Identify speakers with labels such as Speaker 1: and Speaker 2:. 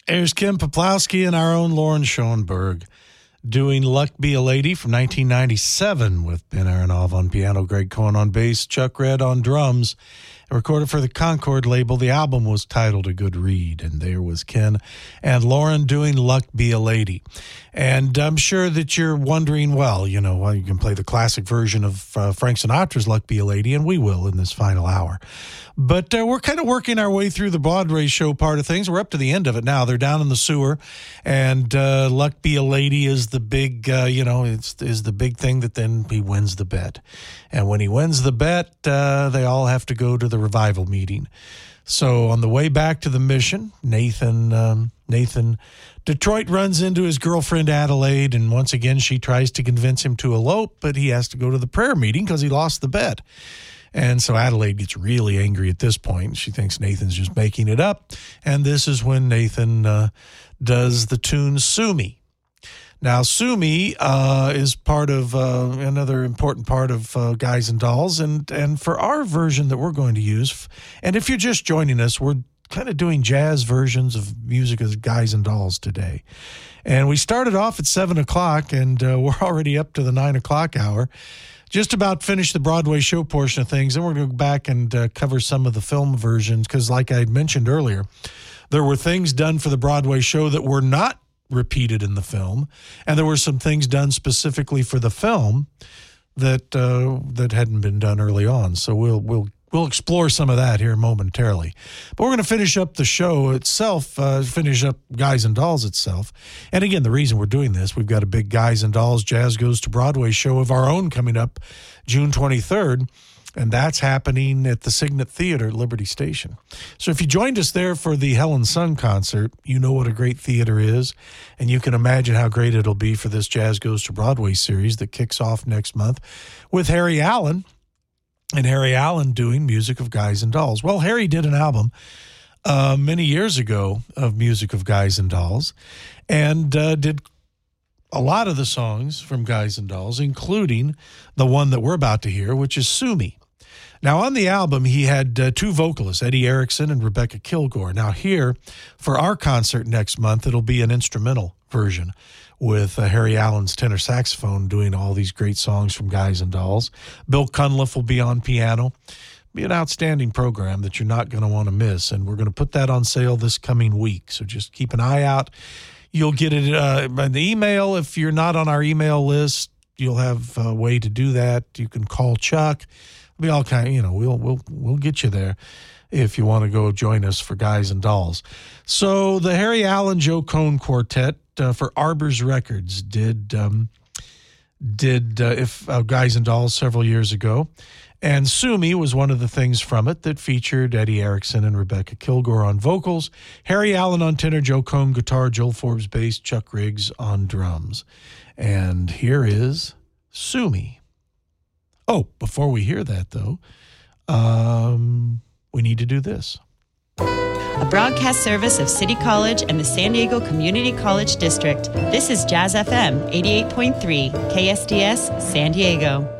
Speaker 1: There's Kim Poplawski and our own Lauren Schoenberg doing Luck Be a Lady from 1997 with Ben Aronoff on piano, Greg Cohen on bass, Chuck Red on drums, and recorded for the Concord label. The album was titled A Good Read, and there was Ken and Lauren doing Luck Be a Lady. And I'm sure that you're wondering, well, you can play the classic version of Frank Sinatra's Luck Be a Lady, and we will in this final hour. But we're kind of working our way through the Broadway show part of things. We're up to the end of it now. They're down in the sewer, and Luck Be a Lady is the big, is the big thing that then he wins the bet. And when he wins the bet, they all have to go to the revival meeting. So on the way back to the mission, Nathan Detroit runs into his girlfriend Adelaide, and once again she tries to convince him to elope, but he has to go to the prayer meeting because he lost the bet. And so Adelaide gets really angry at this point. She thinks Nathan's just making it up. And this is when Nathan does the tune Sue Me. Now, Sue Me is part of another important part of Guys and Dolls. And for our version that we're going to use, and if you're just joining us, we're kind of doing jazz versions of music as Guys and Dolls today. And we started off at 7 o'clock, and we're already up to the 9 o'clock hour. Just about finished the Broadway show portion of things, and we're going to go back and cover some of the film versions, because like I had mentioned earlier, there were things done for the Broadway show that were not repeated in the film, and there were some things done specifically for the film that hadn't been done early on. So we'll explore some of that here momentarily. But we're going to finish up the show itself, finish up Guys and Dolls itself. And again, the reason we're doing this, we've got a big Guys and Dolls Jazz Goes to Broadway show of our own coming up June 23rd, and that's happening at the Signet Theater at Liberty Station. So if you joined us there for the Helen Sung concert, you know what a great theater is, and you can imagine how great it'll be for this Jazz Goes to Broadway series that kicks off next month with Harry Allen, and Harry Allen doing music of Guys and Dolls. Well, Harry did an album many years ago of music of Guys and Dolls, and did a lot of the songs from Guys and Dolls, including the one that we're about to hear, which is Sue Me. Now, on the album, he had two vocalists, Eddie Erickson and Rebecca Kilgore. Now, here, for our concert next month, it'll be an instrumental version with Harry Allen's tenor saxophone doing all these great songs from Guys and Dolls. Bill Cunliffe will be on piano. Be an outstanding program that you're not going to want to miss, and we're going to put that on sale this coming week, so just keep an eye out. You'll get it by the email. If you're not on our email list, you'll have a way to do that. You can call Chuck. It'll be all kind of, we'll get you there if you want to go join us for Guys and Dolls. So the Harry Allen Joe Cohn Quartet for Arbor's Records did Guys and Dolls several years ago. And Sue Me was one of the things from it that featured Eddie Erickson and Rebecca Kilgore on vocals, Harry Allen on tenor, Joe Cohn guitar, Joel Forbes bass, Chuck Riggs on drums. And here is Sue Me. Oh, before we hear that, though, we need to do this.
Speaker 2: A broadcast service of City College and the San Diego Community College District. This is Jazz FM 88.3, KSDS San Diego.